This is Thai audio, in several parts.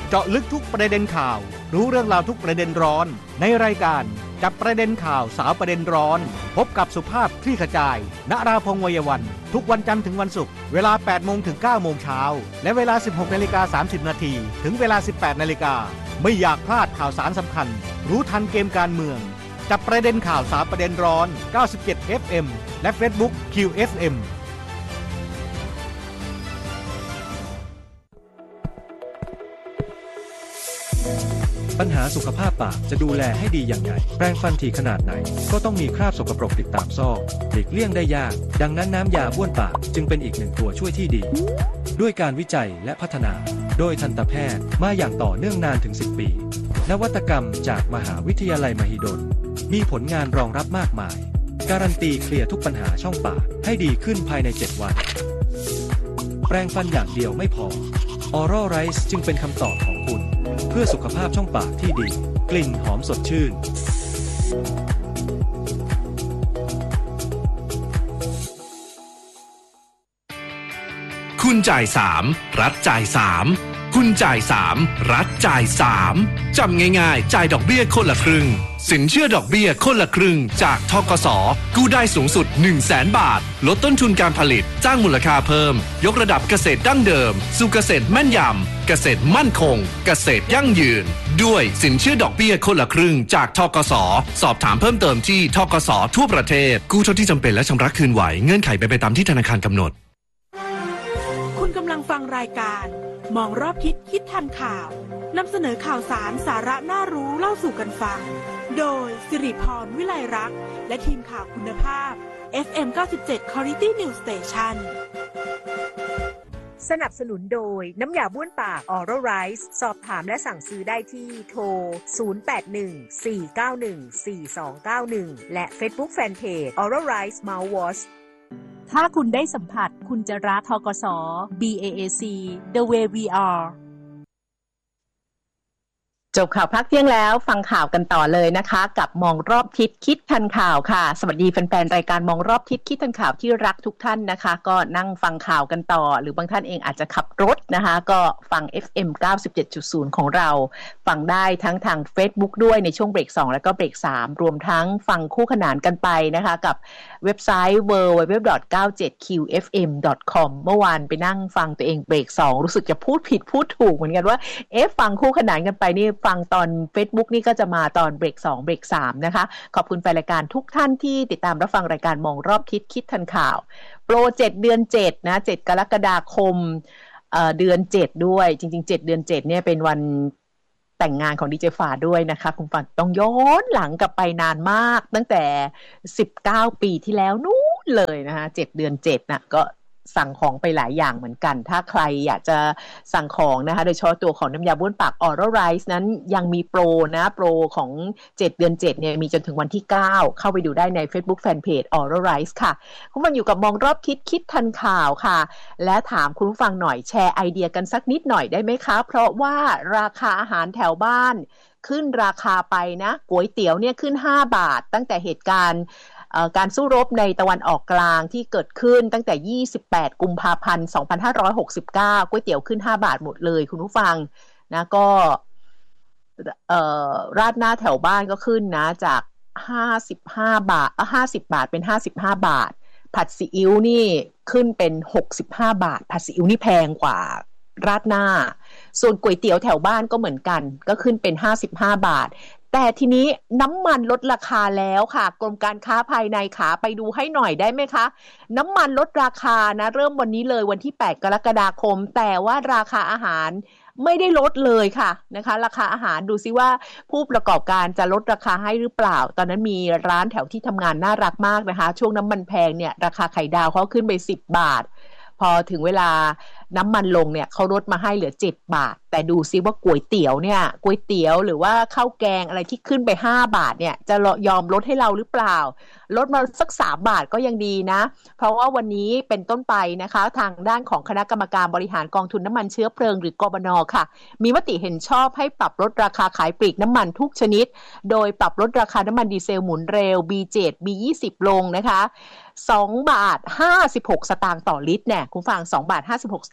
เจาะลึกทุกประเด็นข่าวรู้เรื่องราวทุกประเด็นร้อนในรายการจับประเด็นข่าวสาวประเด็นร้อนพบกับสุภาพคลี่ขจายณราพงษ์ วัยวันทุกวันจันทร์ถึงวันศุกร์เวลา 8 โมงถึง 9 โมงเช้าและเวลา 16:30 นาทีถึงเวลา 18 นาฬิกาไม่อยากพลาดข่าวสารสำคัญรู้ทันเกมการเมืองจับประเด็นข่าวสาวประเด็นร้อน97 FM และ Facebook QFM ปัญหาสุขภาพปากจะดูแลให้ดีอย่างไรแปรงฟันถี่ขนาดไหนก็ต้องมีคราบสกปรกติดตามซอกหลีกเลี่ยงได้ยากดังนั้นน้ำยาบ้วนปากจึงเป็นอีกหนึ่งตัวช่วยที่ดีด้วยการวิจัยและพัฒนาโดยทันตแพทย์มาอย่างต่อเนื่องนานถึง10 ปีนวัตกรรมจากมหาวิทยาลัยมหิดลมีผลงานรองรับมากมายการันตีเคลียร์ทุกปัญหาช่องปากให้ดีขึ้นภายใน7 วันแปรงฟันอย่างเดียวไม่พอ Oral Rice จึงเป็นคำตอบของคุณเพื่อสุขภาพช่องปากที่ดีกลิ่นหอมสดชื่นคุณจ่าย3รัฐจ่าย3คุณจ่าย3รัฐจ่าย3จำง่ายๆจ่ายดอกเบี้ยคนละครึ่งสินเชื่อดอกเบี้ยคนละครึ่งจากธกส.กู้ได้สูงสุด 100,000 บาทลดต้นทุนการผลิตสร้างมูลค่าเพิ่มยกระดับเกษตรดั้งเดิมสู่เกษตรแม่นยำเกษตรมั่นคงเกษตรยั่งยืนด้วยสินเชื่อดอกเบี้ยคนละครึ่งจากธกส.สอบถามเพิ่มเติมที่ธกส.ทั่วประเทศกู้เท่าที่จำเป็นและชำระคืนไหวเงื่อนไขเป็นไปตามที่ธนาคารกำหนดคุณกำลังฟังรายการมองรอบทิศคิดทันข่าวนำเสนอข่าวสารสาระน่ารู้เล่าสู่กันฟังโดยสิริพรวิไลรักษ์และทีมข่าวคุณภาพ FM 97 Quality News Station สนับสนุนโดยน้ำยาบ้วนปาก Oral Rice สอบถามและสั่งซื้อได้ที่โทร 0814914291 และ Facebook Fanpage Oral Rice Mouthwash ถ้าคุณได้สัมผัสคุณจะรักธกส BAAC The Way We Areจบข่าวพักเที่ยงแล้วฟังข่าวกันต่อเลยนะคะกับมองรอบทิศคิดทันข่าวค่ะสวัสดีแฟนๆรายการมองรอบทิศคิดทันข่าวที่รักทุกท่านนะคะก็นั่งฟังข่าวกันต่อหรือบางท่านเองอาจจะขับรถนะคะก็ฟัง FM 97.0 ของเราฟังได้ทั้งทาง Facebook ด้วยในช่วงเบรก2แล้วก็เบรก3รวมทั้งฟังคู่ขนานกันไปนะคะกับเว็บไซต์ www.97qfm.com เมื่อวานไปนั่งฟังตัวเองเบรก2รู้สึกจะพูดผิดพูดถูกเหมือนกันว่าฟังคู่ขนานกันไปนี่ฟังตอน Facebook นี่ก็จะมาตอนเบรก2เบรก3นะคะขอบคุณแฟนรายการทุกท่านที่ติดตามรับฟังรายการมองรอบทิศคิดทันข่าวโปร7 เดือน 7นะ7 กรกฎาคมเดือน7ด้วยจริงๆ7 เดือน 7เนี่ยเป็นวันแต่งงานของดีเจฝาด้วยนะคะคุณฟังต้องย้อนหลังกลับไปนานมากตั้งแต่19 ปีที่แล้วนู้นเลยนะคะ7 เดือน 7นะก็สั่งของไปหลายอย่างเหมือนกันถ้าใครอยากจะสั่งของนะคะโดยเฉพาะตัวของน้ำยาบ้วนปาก Oral Rice นั้นยังมีโปรนะโปรของ7 เดือน 7เนี่ยมีจนถึงวันที่9เข้าไปดูได้ใน Facebook Fanpage Oral Rice ค่ะคุณฟังอยู่กับมองรอบทิศคิดทันข่าวค่ะและถามคุณผู้ฟังหน่อยแชร์ไอเดียกันสักนิดหน่อยได้ไหมคะเพราะว่าราคาอาหารแถวบ้านขึ้นราคาไปนะก๋วยเตี๋ยวเนี่ยขึ้น5 บาทตั้งแต่เหตุการณ์การสู้รบในตะวันออกกลางที่เกิดขึ้นตั้งแต่28 กุมภาพันธ์ 2569ก๋วยเตี๋ยวขึ้น5 บาทหมดเลยคุณผู้ฟังนะก็ราดหน้าแถวบ้านก็ขึ้นนะจาก55 บาท50 บาทเป็น55 บาทผัดซีอิ๊วนี่ขึ้นเป็น65 บาทผัดซีอิ๊วนี่แพงกว่าราดหน้าส่วนก๋วยเตี๋ยวแถวบ้านก็เหมือนกันก็ขึ้นเป็น55 บาทแต่ทีนี้น้ำมันลดราคาแล้วค่ะกรมการค้าภายในขาไปดูให้หน่อยได้ไหมคะน้ำมันลดราคานะเริ่มวันนี้เลยวันที่8 กรกฎาคมแต่ว่าราคาอาหารไม่ได้ลดเลยค่ะนะคะราคาอาหารดูซิว่าผู้ประกอบการจะลดราคาให้หรือเปล่าตอนนั้นมีร้านแถวที่ทำงานน่ารักมากนะคะช่วงน้ำมันแพงเนี่ยราคาไข่ดาวเขาขึ้นไป10 บาทพอถึงเวลาน้ำมันลงเนี่ยเขาลดมาให้เหลือ7 บาทแต่ดูซิว่าก๋วยเตี๋ยวเนี่ยก๋วยเตี๋ยวหรือว่าข้าวแกงอะไรที่ขึ้นไป5 บาทเนี่ยจะยอมลดให้เราหรือเปล่าลดมาสัก3 บาทก็ยังดีนะเพราะว่าวันนี้เป็นต้นไปนะคะทางด้านของคณะกรรมการบริหารกองทุนน้ำมันเชื้อเพลิงหรือกบน.ค่ะมีมติเห็นชอบให้ปรับลดราคาขายปลีกน้ำมันทุกชนิดโดยปรับลดราคาน้ำมันดีเซลหมุนเร็ว B7 B20 ลงนะคะ2 บาท 56 สตางค์ต่อลิตรเนี่ยคุณฟัง2 บาท 56 สต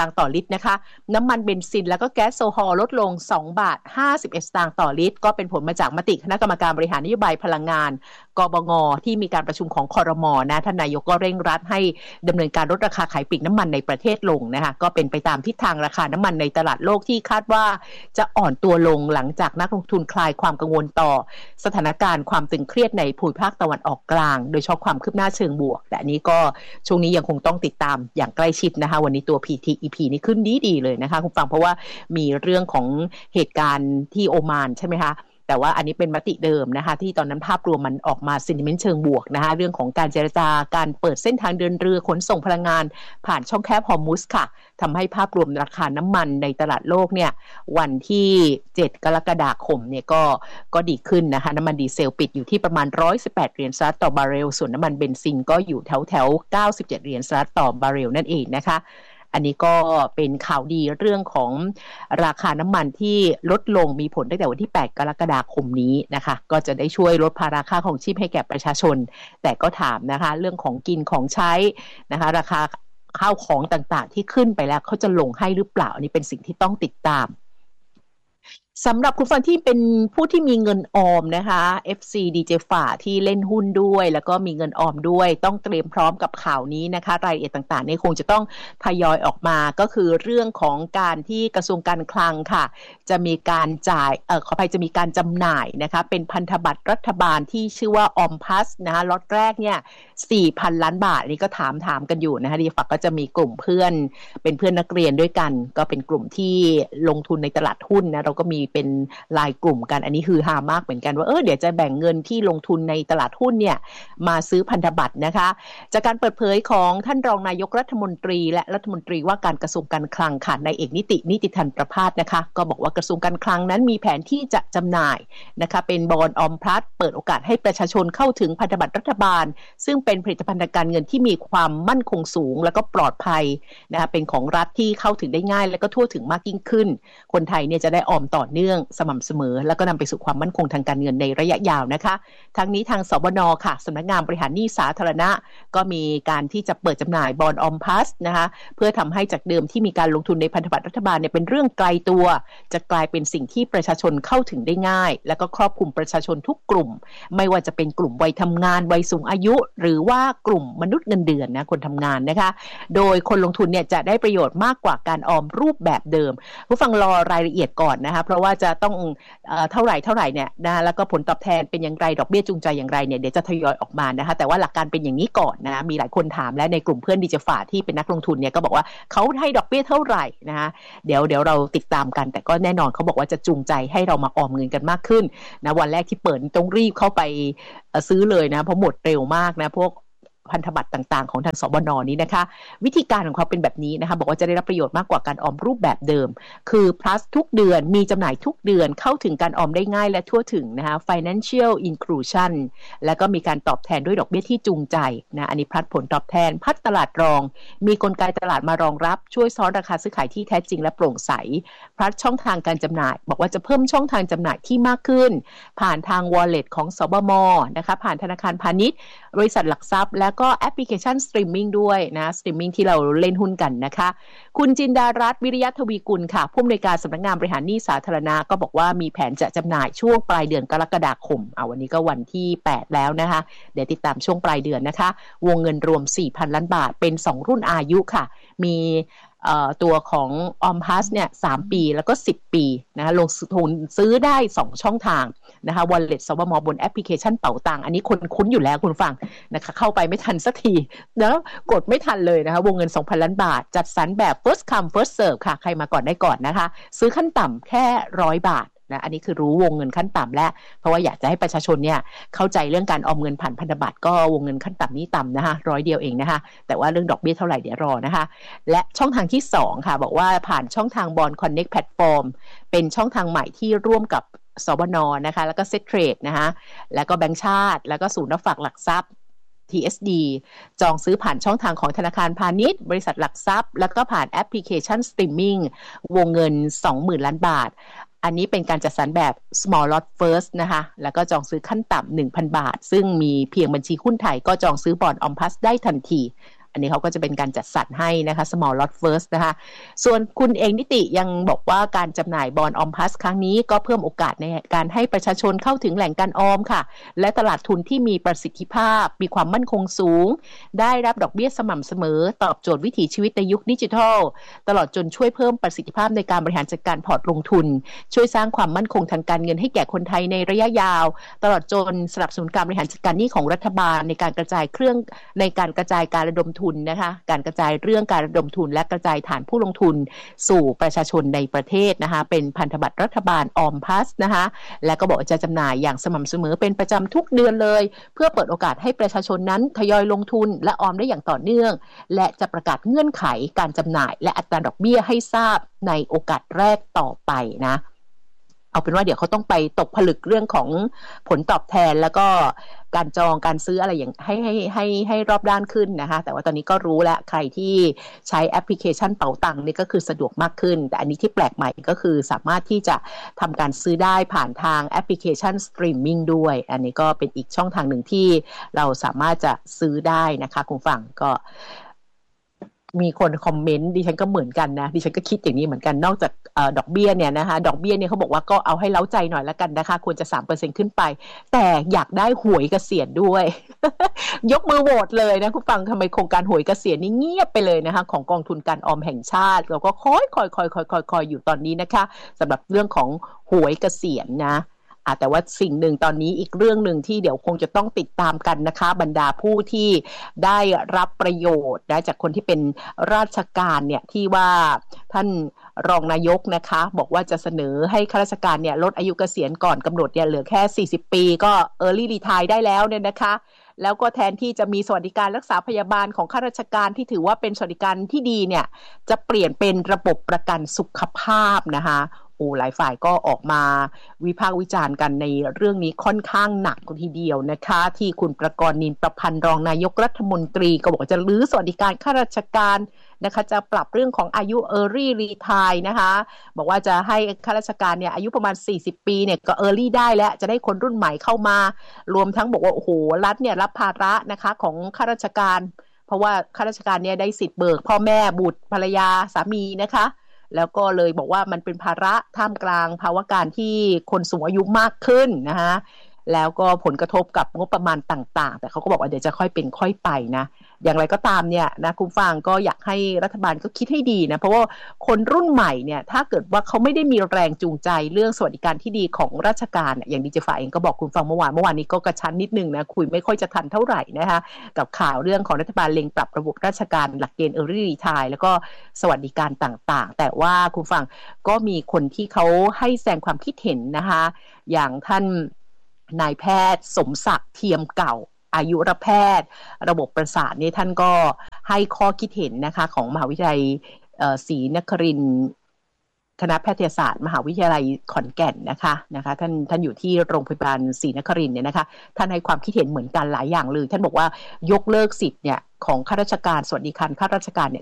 างค์ต่อลิตรนะคะน้ำมันเบนซินแล้วก็แก๊สโซฮอลลดลง2 บาท 51 สตางค์ต่อลิตรก็เป็นผลมาจากมติคณะกรรมการบริหารนโยบายพลังงานกบง.ที่มีการประชุมของครม.นะท่านนายกก็เร่งรัดให้ดำเนินการลดราคาขายปลีกน้ำมันในประเทศลงนะคะก็เป็นไปตามทิศทางราคาน้ำมันในตลาดโลกที่คาดว่าจะอ่อนตัวลงหลังจากนักลงทุนคลายความกังวลต่อสถานการณ์ความตึงเครียดในภูมิภาคตะวันออกกลางโดยเฉพาะความคืบหน้าเชิงบวกแต่อันนี้ก็ช่วงนี้ยังคงต้องติดตามอย่างใกล้ชิดนะคะวันนี้ตัว PTEP นี่ขึ้นดีเลยนะคะคุณฟังเพราะว่ามีเรื่องของเหตุการณ์ที่โอมานใช่ไหมคะแต่ว่าอันนี้เป็นมติเดิมนะคะที่ตอนนั้นภาพรวมมันออกมาเซนติเมนต์เชิงบวกนะคะเรื่องของการเจรจาการเปิดเส้นทางเดินเรือขนส่งพลังงานผ่านช่องแคบฮอร์มุสค่ะทำให้ภาพรวมราคาน้ำมันในตลาดโลกเนี่ยวันที่7 กรกฎาคมเนี่ยก็ดีขึ้นนะคะน้ำมันดีเซลปิดอยู่ที่ประมาณ118 เหรียญสหรัฐต่อบาร์เรลส่วนน้ำมันเบนซินก็อยู่แถว97 เหรียญสหรัฐต่อบาร์เรลนั่นเองนะคะอันนี้ก็เป็นข่าวดีเรื่องของราคาน้ำมันที่ลดลงมีผลตั้งแต่วันที่8 กรกฎาคมนี้นะคะก็จะได้ช่วยลดภาระค่าของชีพให้แก่ประชาชนแต่ก็ถามนะคะเรื่องของกินของใช้นะคะราคาข้าวของต่างๆที่ขึ้นไปแล้วเขาจะลงให้หรือเปล่าอันนี้เป็นสิ่งที่ต้องติดตามสำหรับคุณฟังที่เป็นผู้ที่มีเงินออมนะคะ FC DJ ฝ่าที่เล่นหุ้นด้วยแล้วก็มีเงินออมด้วยต้องเตรียมพร้อมกับข่าวนี้นะคะรายละเอียดต่างๆเนี่ยคงจะต้องทยอยออกมาก็คือเรื่องของการที่กระทรวงการคลังค่ะจะมีการจ่ายขออภัยจะมีการจำหน่ายนะคะเป็นพันธบัตรรัฐบาลที่ชื่อว่าออมพัสนะคะล็อตแรกเนี่ย 4,000 ล้านบาทนี่ก็ถามกันอยู่นะคะDJ ฝ่าก็จะมีกลุ่มเพื่อนเป็นเพื่อนนักเรียนด้วยกันก็เป็นกลุ่มที่ลงทุนในตลาดหุ้นนะเราก็มีเป็นรายกลุ่มกันอันนี้คือฮามากเหมือนกันว่าเดี๋ยวจะแบ่งเงินที่ลงทุนในตลาดหุ้นเนี่ยมาซื้อพันธบัตรนะคะจากการเปิดเผยของท่านรองนายกรัฐมนตรีและรัฐมนตรีว่าการกระทรวงการคลังค่ะนายเอกนิติธันประภาสนะคะก็บอกว่ากระทรวงการคลังนั้นมีแผนที่จะจำหน่ายนะคะเป็นบอนด์ออมพลัสเปิดโอกาสให้ประชาชนเข้าถึงพันธบัตรรัฐบาลซึ่งเป็นผลิตภัณฑ์ทางการเงินที่มีความมั่นคงสูงแล้วก็ปลอดภัยนะคะเป็นของรัฐที่เข้าถึงได้ง่ายและก็ทั่วถึงมากยิ่งขึ้นคนไทยเนี่ยจะได้ออมต่อเนื่องสม่ำเสมอแล้วก็นำไปสู่ความมั่นคงทางการเงินในระยะยาวนะคะทั้งนี้ทางสบน.ค่ะสำนักงานบริหารหนี้สาธารณะก็มีการที่จะเปิดจำหน่ายบอนด์ออมพัสนะคะเพื่อทำให้จากเดิมที่มีการลงทุนในพันธบัตรรัฐบาลเนี่ยเป็นเรื่องไกลตัวจะกลายเป็นสิ่งที่ประชาชนเข้าถึงได้ง่ายแล้วก็ครอบคลุมประชาชนทุกกลุ่มไม่ว่าจะเป็นกลุ่มวัยทำงานวัยสูงอายุหรือว่ากลุ่มมนุษย์เงินเดือนนะคนทำงานนะคะโดยคนลงทุนเนี่ยจะได้ประโยชน์มากกว่าการออมรูปแบบเดิมผู้ฟังรอรายละเอียดก่อนนะคะเพราะว่าจะต้องเท่าไหร่เนี่ยนะแล้วก็ผลตอบแทนเป็นอย่างไรดอกเบี้ยจูงใจอย่างไรเนี่ยเดี๋ยวจะทยอยออกมานะคะแต่ว่าหลักการเป็นอย่างนี้ก่อนนะมีหลายคนถามและในกลุ่มเพื่อนดิจิฝ่าที่เป็นนักลงทุนเนี่ยก็บอกว่าเขาให้ดอกเบี้ยเท่าไหร่นะคะเดี๋ยวเราติดตามกันแต่ก็แน่นอนเขาบอกว่าจะจูงใจให้เรามาออมเงินกันมากขึ้นนะวันแรกที่เปิดต้องรีบเข้าไปซื้อเลยนะเพราะหมดเร็วมากนะพวกพันธบัตรต่างๆของทางสบน.นี้นะคะวิธีการของเขาเป็นแบบนี้นะคะบอกว่าจะได้รับประโยชน์มากกว่าการออมรูปแบบเดิมคือ plus ทุกเดือนมีจำหน่ายทุกเดือนเข้าถึงการออมได้ง่ายและทั่วถึงนะคะ financial inclusion แล้วก็มีการตอบแทนด้วยดอกเบี้ยที่จูงใจนะอันนี้พัดผลตอบแทนพัดตลาดรองมีกลไกตลาดมารองรับช่วยซ้อนราคาซื้อขายที่แท้จริงและโปร่งใสพัดช่องทางการจำหน่ายบอกว่าจะเพิ่มช่องทางจำหน่ายที่มากขึ้นผ่านทาง wallet ของสบม.นะคะผ่านธนาคารพาณิชย์บริษัทหลักทรัพย์และก็แอปพลิเคชันสตรีมมิ่งด้วยนะสตรีมมิ่งที่เราเล่นหุ้นกันนะคะคุณจินดารัตน์วิริยะทวีกุลค่ะผู้อำนวยการสำนักงานบริหารหนี้สาธารณะก็บอกว่ามีแผนจะจำหน่ายช่วงปลายเดือนกรกฎาคมวันนี้ก็วันที่8แล้วนะคะเดี๋ยวติดตามช่วงปลายเดือนนะคะวงเงินรวม 4,000 ล้านบาทเป็น2รุ่นอายุค่ะมีตัวของออมพัสเนี่ย3ปีแล้วก็10ปีนะคะลงทุนซื้อได้2ช่องทางนะคะ Wallet สบม.บนแอปพลิเคชันเป๋าตังอันนี้คนคุ้นอยู่แล้วคุณฟังนะคะเข้าไปไม่ทันสักทีแล้วกดไม่ทันเลยนะคะวงเงิน 2,000 ล้านบาทจัดสรรแบบ first come first serve ค่ะใครมาก่อนได้ก่อนนะคะซื้อขั้นต่ำแค่100 บาทนะอันนี้คือรู้วงเงินขั้นต่ำแล้วเพราะว่าอยากจะให้ประชาชนเนี่ยเข้าใจเรื่องการออมเงินผ่านพันธบัตรก็วงเงินขั้นต่ำนี้ต่ำนะคะ100 เดียวเองนะคะแต่ว่าเรื่องดอกเบี้ยเท่าไหร่เดี๋ยวรอนะคะและช่องทางที่2ค่ะบอกว่าผ่านช่องทาง Bond Connect Platform เป็นช่องทางใหม่ที่ร่วมกับสบน.นะคะแล้วก็ Set Trade นะคะแล้วก็แบงก์ชาติแล้วก็ศูนย์รับฝากหลักทรัพย์ TSD จองซื้อผ่านช่องทางของธนาคารพาณิชย์บริษัทหลักทรัพย์แล้วก็ผ่านแอปพลิเคชันสตรีมมิ่งวงเงิน 20,000 ล้านบาทอันนี้เป็นการจัดสรรแบบ small lot first นะคะแล้วก็จองซื้อขั้นต่ำ 1,000 บาทซึ่งมีเพียงบัญชีหุ้นไทยก็จองซื้อบอนด์ออมพัสได้ทันทีอันนี้เขาก็จะเป็นการจัดสรรให้นะคะ small lot first นะคะส่วนคุณเองนิติยังบอกว่าการจำหน่ายบอนด์ออมพลัสครั้งนี้ก็เพิ่มโอกาสในการให้ประชาชนเข้าถึงแหล่งการออมค่ะและตลาดทุนที่มีประสิทธิภาพมีความมั่นคงสูงได้รับดอกเบี้ยสม่ำเสมอตอบโจทย์วิถีชีวิตในยุคดิจิทัลตลอดจนช่วยเพิ่มประสิทธิภาพในการบริหารจัดการพอร์ตลงทุนช่วยสร้างความมั่นคงทางการเงินให้แก่คนไทยในระยะยาวตลอดจนสนับสนุนการบริหารจัดการหนี้ของรัฐบาลในการกระจายการระดมทุนนะคะการกระจายเรื่องการระดมทุนและกระจายฐานผู้ลงทุนสู่ประชาชนในประเทศนะคะเป็นพันธบัตรรัฐบาลออมพลัสนะคะและก็บอกจะจำหน่ายอย่างสม่ำเสมอเป็นประจำทุกเดือนเลยเพื่อเปิดโอกาสให้ประชาชนนั้นทยอยลงทุนและออมได้อย่างต่อเนื่องและจะประกาศเงื่อนไขการจำหน่ายและอัตราดอกเบี้ยให้ทราบในโอกาสแรกต่อไปนะเอาเป็นว่าเดี๋ยวเขาต้องไปตกผลึกเรื่องของผลตอบแทนแล้วก็การจองการซื้ออะไรอย่างให้รอบด้านขึ้นนะคะแต่ว่าตอนนี้ก็รู้แล้วใครที่ใช้แอปพลิเคชันเป๋าตังค์นี่ก็คือสะดวกมากขึ้นแต่อันนี้ที่แปลกใหม่ก็คือสามารถที่จะทำการซื้อได้ผ่านทางแอปพลิเคชันสตรีมมิ่งด้วยอันนี้ก็เป็นอีกช่องทางหนึ่งที่เราสามารถจะซื้อได้นะคะคุณฟังก็มีคนคอมเมนต์ดิฉันก็เหมือนกันนะดิฉันก็คิดอย่างนี้เหมือนกันนอกจากดอกเบี้ยเนี่ยนะคะดอกเบี้ยเนี่ยเขาบอกว่าก็เอาให้เล้าใจหน่อยละกันนะคะควรจะ 3% ขึ้นไปแต่อยากได้หวยเกษียณด้วย ยกมือโหวตเลยนะคุณฟังทำไมโครงการหวยเกษียณนี่เงียบไปเลยนะคะของกองทุนการออมแห่งชาติเราก็คอยอยู่ตอนนี้นะคะสำหรับเรื่องของหวยเกษียณนะแต่ว่าสิ่งหนึ่งตอนนี้อีกเรื่องหนึ่งที่เดี๋ยวคงจะต้องติดตามกันนะคะบรรดาผู้ที่ได้รับประโยชน์นะจากคนที่เป็นราชการเนี่ยที่ว่าท่านรองนายกนะคะบอกว่าจะเสนอให้ข้าราชการเนี่ยลดอายุเกษียณก่อนกำหนดเนี่ยเหลือแค่40ปีก็ early retire ได้แล้วเนี่ยนะคะแล้วก็แทนที่จะมีสวัสดิการรักษาพยาบาลของข้าราชการที่ถือว่าเป็นสวัสดิการที่ดีเนี่ยจะเปลี่ยนเป็นระบบประกันสุขภาพนะคะหลายฝ่ายก็ออกมาวิพากษ์วิจารณ์กันในเรื่องนี้ค่อนข้างหนักทีเดียวนะคะที่คุณประกรณ์นินประพันธ์รองนายกรัฐมนตรีก็บอกจะรื้อสวัสดิการข้าราชการนะคะจะปรับเรื่องของอายุ early retire นะคะบอกว่าจะให้ข้าราชการเนี่ยอายุประมาณ40ปีเนี่ยก็ early ได้แล้วจะได้คนรุ่นใหม่เข้ามารวมทั้งบอกว่าโอ้โหรัฐเนี่ยรับภาระนะคะของข้าราชการเพราะว่าข้าราชการเนี่ยได้สิทธิ์เบิกพ่อแม่บุตรภรรยาสามีนะคะแล้วก็เลยบอกว่ามันเป็นภาระท่ามกลางภาวะการที่คนสูงอายุมากขึ้นนะคะแล้วก็ผลกระทบกับงบประมาณต่างๆแต่เขาก็บอกว่าเดี๋ยวจะค่อยเป็นค่อยไปนะอย่างไรก็ตามเนี่ยนะคุณฟังก็อยากให้รัฐบาลก็คิดให้ดีนะเพราะว่าคนรุ่นใหม่เนี่ยถ้าเกิดว่าเขาไม่ได้มีแรงจูงใจเรื่องสวัสดิการที่ดีของราชการอย่างดีเจฝ่ายเองก็บอกคุณฟังเมื่อวานนี้ก็กระชั้นนิดนึงนะคุยไม่ค่อยจะทันเท่าไหร่นะคะกับข่าวเรื่องของรัฐบาลเล็งปรับระบบราชการหลักเกณฑ์ early retire แล้วก็สวัสดิการต่างๆแต่ว่าคุณฟังก็มีคนที่เขาให้แสดงความคิดเห็นนะคะอย่างท่านนายแพทย์สมศักดิ์เทียมเก่าอายุรแพทย์ระบบประสาทนี่ท่านก็ให้ข้อคิดเห็นนะคะของมหาวิทยาลัยศรีนครินทร์คณะแพทยศาสตร์มหาวิทยาลัยขอนแก่นนะคะท่านอยู่ที่โรงพยาบาลศรีนครินทร์เนี่ยนะคะท่านให้ความคิดเห็นเหมือนกันหลายอย่างเลยท่านบอกว่ายกเลิกสิทธิ์เนี่ยของข้าราชการสวัสดิการข้าราชการเนี่ย